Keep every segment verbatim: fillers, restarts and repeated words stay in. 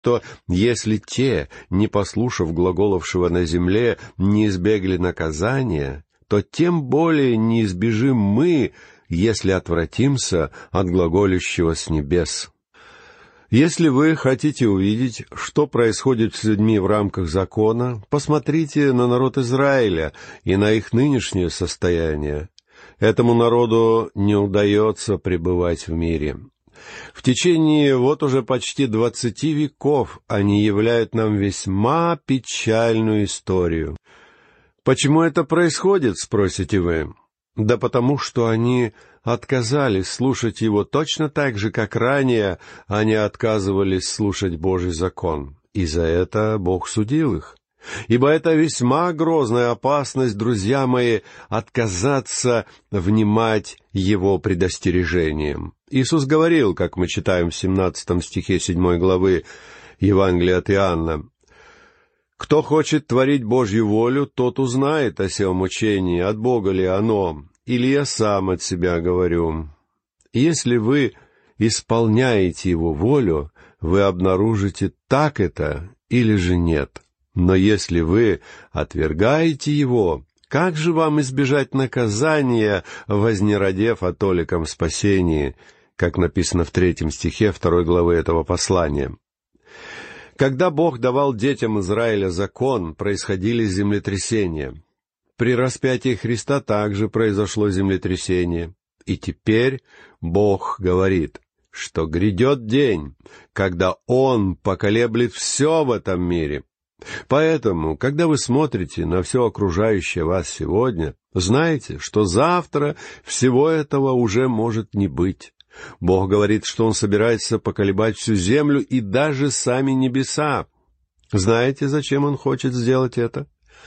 что если те, не послушав глаголовшего на земле, не избегли наказания, то тем более не избежим мы, если отвратимся от глаголющего с небес. Если вы хотите увидеть, что происходит с людьми в рамках закона, посмотрите на народ Израиля и на их нынешнее состояние. Этому народу не удается пребывать в мире. В течение вот уже почти двадцати веков они являют нам весьма печальную историю. Почему это происходит, спросите вы? Да потому что они отказались слушать его точно так же, как ранее они отказывались слушать Божий закон, и за это Бог судил их. Ибо это весьма грозная опасность, друзья мои, отказаться внимать его предостережениям. Иисус говорил, как мы читаем в семнадцатом стихе седьмой главы Евангелия от Иоанна: «Кто хочет творить Божью волю, тот узнает о сем учении, от Бога ли оно, или я сам от себя говорю. Если вы исполняете его волю, вы обнаружите, так это или же нет. Но если вы отвергаете его, как же вам избежать наказания, вознеродев о толиком спасении?» как написано в третьем стихе второй главы этого послания. Когда Бог давал детям Израиля закон, происходили землетрясения. При распятии Христа также произошло землетрясение. И теперь Бог говорит, что грядет день, когда Он поколеблет все в этом мире. Поэтому, когда вы смотрите на все окружающее вас сегодня, знайте, что завтра всего этого уже может не быть. Бог говорит, что Он собирается поколебать всю землю и даже сами небеса. Знаете, зачем Он хочет сделать это?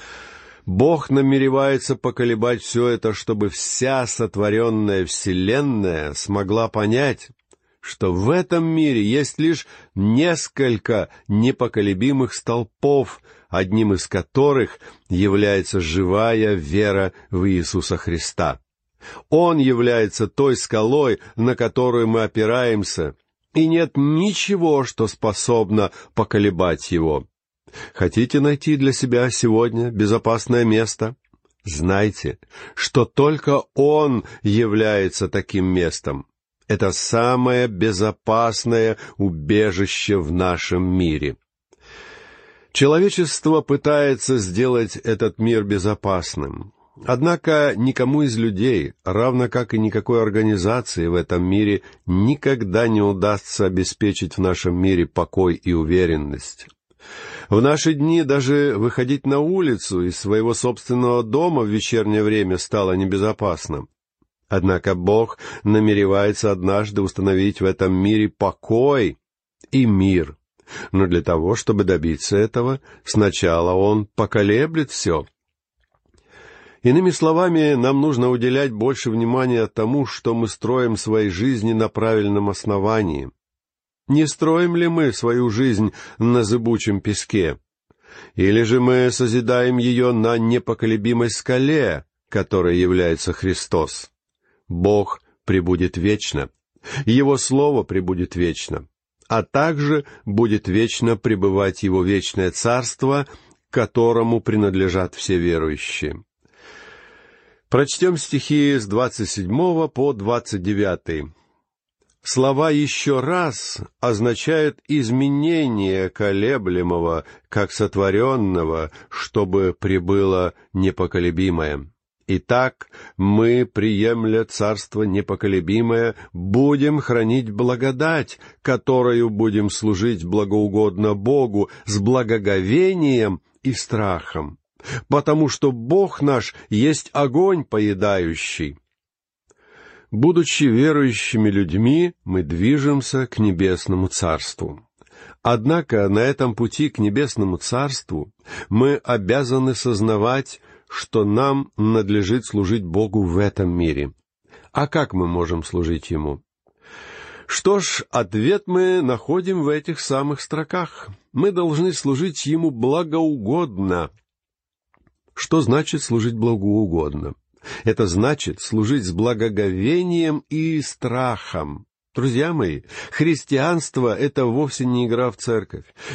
Бог намеревается поколебать все это, чтобы вся сотворенная вселенная смогла понять, что в этом мире есть лишь несколько непоколебимых столпов, одним из которых является живая вера в Иисуса Христа. Он является той скалой, на которую мы опираемся, и нет ничего, что способно поколебать его. Хотите найти для себя сегодня безопасное место? Знайте, что только Он является таким местом. Это самое безопасное убежище в нашем мире. Человечество пытается сделать этот мир безопасным. Однако никому из людей, равно как и никакой организации в этом мире, никогда не удастся обеспечить в нашем мире покой и уверенность. В наши дни даже выходить на улицу из своего собственного дома в вечернее время стало небезопасно. Однако Бог намеревается однажды установить в этом мире покой и мир. Но для того, чтобы добиться этого, сначала Он поколеблет все. Иными словами, нам нужно уделять больше внимания тому, что мы строим свои жизни на правильном основании. Не строим ли мы свою жизнь на зыбучем песке? Или же мы созидаем ее на непоколебимой скале, которой является Христос? Бог пребудет вечно, Его Слово пребудет вечно, а также будет вечно пребывать Его вечное Царство, которому принадлежат все верующие. Прочтем стихи с двадцать седьмого по двадцать девятый. Слова «еще раз» означают изменение колеблемого, как сотворенного, чтобы пребыло непоколебимое. Итак, мы, приемля царство непоколебимое, будем хранить благодать, которою будем служить благоугодно Богу с благоговением и страхом, потому что Бог наш есть огонь поедающий. Будучи верующими людьми, мы движемся к небесному царству. Однако на этом пути к небесному царству мы обязаны сознавать, что нам надлежит служить Богу в этом мире. А как мы можем служить Ему? Что ж, ответ мы находим в этих самых строках. Мы должны служить Ему благоугодно. Что значит служить благоугодно? Это значит служить с благоговением и страхом. Друзья мои, христианство — это вовсе не игра в церковь.